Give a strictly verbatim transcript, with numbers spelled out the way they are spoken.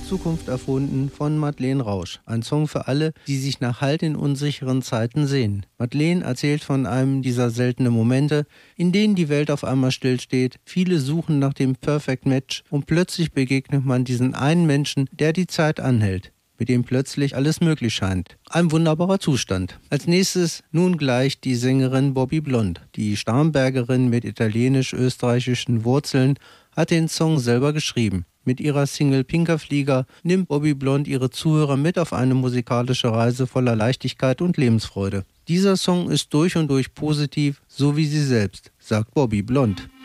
Zukunft erfunden von Madeleine Rausch. Ein Song für alle, die sich nach Halt in unsicheren Zeiten sehnen. Madeleine erzählt von einem dieser seltenen Momente, in denen die Welt auf einmal stillsteht, viele suchen nach dem Perfect Match und plötzlich begegnet man diesen einen Menschen, der die Zeit anhält, mit dem plötzlich alles möglich scheint. Ein wunderbarer Zustand. Als nächstes nun gleich die Sängerin Bobby Blond. Die Starnbergerin mit italienisch-österreichischen Wurzeln hat den Song selber geschrieben. Mit ihrer Single Pinker Flieger nimmt Bobby Blond ihre Zuhörer mit auf eine musikalische Reise voller Leichtigkeit und Lebensfreude. Dieser Song ist durch und durch positiv, so wie sie selbst, sagt Bobby Blond.